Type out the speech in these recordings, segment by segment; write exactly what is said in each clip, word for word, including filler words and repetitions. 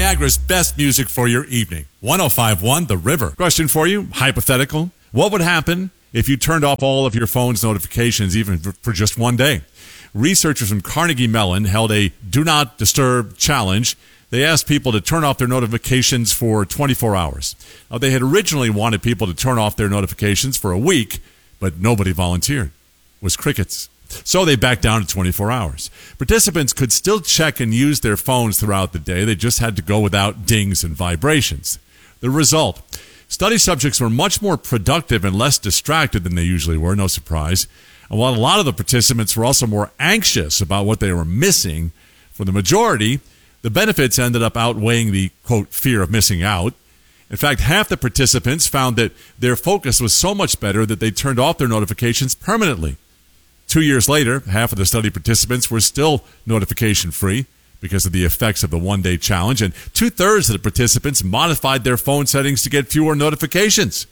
Niagara's best music for your evening. one oh five point one The River. Question for you, hypothetical. What would happen if you turned off all of your phone's notifications even for just one day? Researchers from Carnegie Mellon held a Do Not Disturb challenge. They asked people to turn off their notifications for twenty-four hours. Now, they had originally wanted people to turn off their notifications for a week, but nobody volunteered. It was crickets. So they backed down to twenty-four hours. Participants could still check and use their phones throughout the day. They just had to go without dings and vibrations. The result, study subjects were much more productive and less distracted than they usually were, no surprise. And while a lot of the participants were also more anxious about what they were missing, for the majority, the benefits ended up outweighing the, quote, fear of missing out. In fact, half the participants found that their focus was so much better that they turned off their notifications permanently. Two years later, half of the study participants were still notification-free because of the effects of the one-day challenge, and two-thirds of the participants modified their phone settings to get fewer notifications.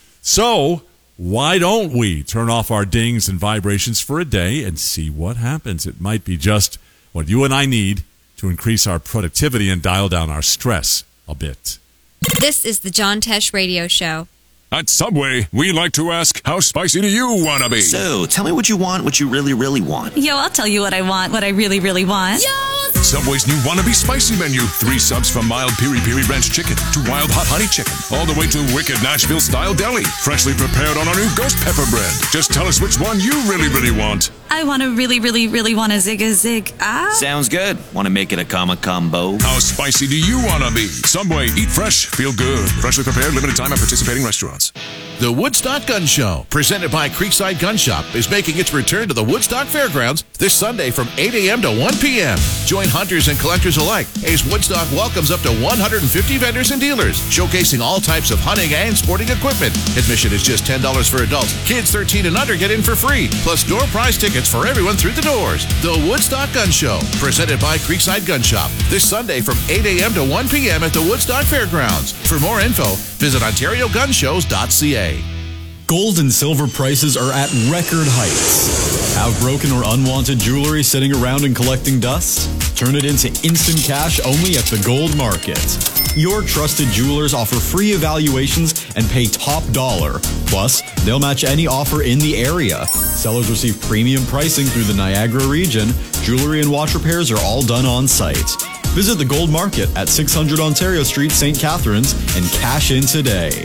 So, why don't we turn off our dings and vibrations for a day and see what happens? It might be just what you and I need to increase our productivity and dial down our stress a bit. This is the John Tesh Radio Show. At Subway, we like to ask, how spicy do you want to be? So, tell me what you want, what you really, really want. Yo, I'll tell you what I want, what I really, really want. Yo! Subway's new Wannabe Spicy menu. Three subs from mild piri-piri ranch chicken to wild hot honey chicken, all the way to wicked Nashville-style deli. Freshly prepared on our new ghost pepper bread. Just tell us which one you really, really want. I want to really, really, really want a zig a zig. Ah. Sounds good. Want to make it a comma combo? How spicy do you want to be? Subway, eat fresh, feel good. Freshly prepared, limited time at participating restaurants. The Woodstock Gun Show, presented by Creekside Gun Shop, is making its return to the Woodstock Fairgrounds this Sunday from eight a.m. to one p.m. Join hunters and collectors alike as Woodstock welcomes up to one hundred fifty vendors and dealers, showcasing all types of hunting and sporting equipment. Admission is just ten dollars for adults. Kids thirteen and under get in for free, plus door prize tickets for everyone through the doors. The Woodstock Gun Show, presented by Creekside Gun Shop, this Sunday from eight a.m. to one p.m. at the Woodstock Fairgrounds. For more info, visit ontario gun shows dot c a. Gold and silver prices are at record heights. Have broken or unwanted jewelry sitting around and collecting dust? Turn it into instant cash only at the Gold Market. Your trusted jewelers offer free evaluations and pay top dollar. Plus, they'll match any offer in the area. Sellers receive premium pricing through the Niagara region. Jewelry and watch repairs are all done on site. Visit the Gold Market at six hundred Ontario Street, Saint Catharines, and cash in today.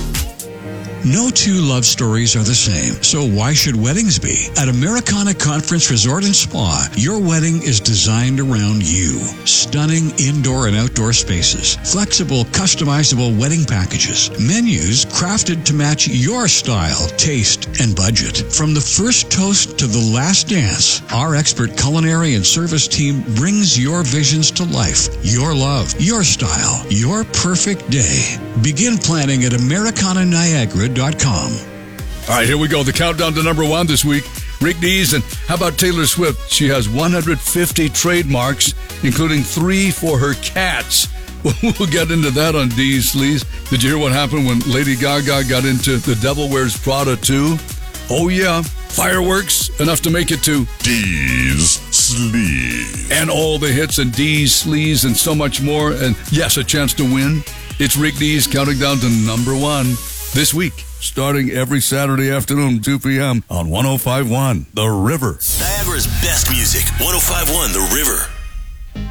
No two love stories are the same, so why should weddings be? At Americana Conference Resort and Spa, your wedding is designed around you. Stunning indoor and outdoor spaces, flexible, customizable wedding packages, menus crafted to match your style, taste, and budget. From the first toast to the last dance, our expert culinary and service team brings your visions to life. Your love, your style, your perfect day. Begin planning at Americana Niagara dot com. All right, here we go. The countdown to number one this week. Rick Dees, and how about Taylor Swift? She has one hundred fifty trademarks, including three for her cats. We'll get into that on Dees Sleaze. Did you hear what happened when Lady Gaga got into The Devil Wears Prada two? Oh, yeah. Fireworks, enough to make it to Dees Sleaze. And all the hits and Dees Sleaze and so much more. And yes, a chance to win. It's Rick Dees counting down to number one this week, starting every Saturday afternoon, two p.m. on one oh five point one The River. Niagara's best music, one oh five point one The River.